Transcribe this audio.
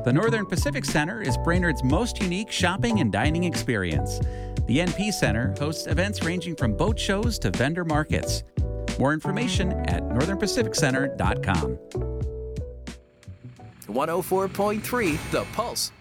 The Northern Pacific Center is Brainerd's most unique shopping and dining experience. The NP Center hosts events ranging from boat shows to vendor markets. More information at northernpacificcenter.com. 104.3 The Pulse.